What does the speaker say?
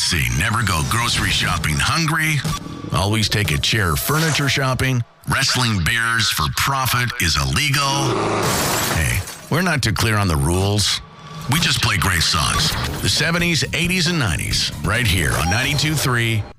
see. Never go grocery shopping hungry. Always take a chair furniture shopping. Wrestling bears for profit is illegal. Hey, we're not too clear on the rules. We just play great songs. The 70s, 80s, and 90s. Right here on 92.3